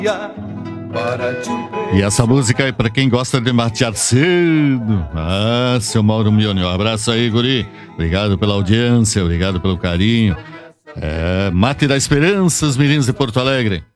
E essa música é pra quem gosta de matear cedo. Ah, seu Mauro Mione, um abraço aí, guri. Obrigado pela audiência, obrigado pelo carinho. Mate da Esperança, os meninos de Porto Alegre.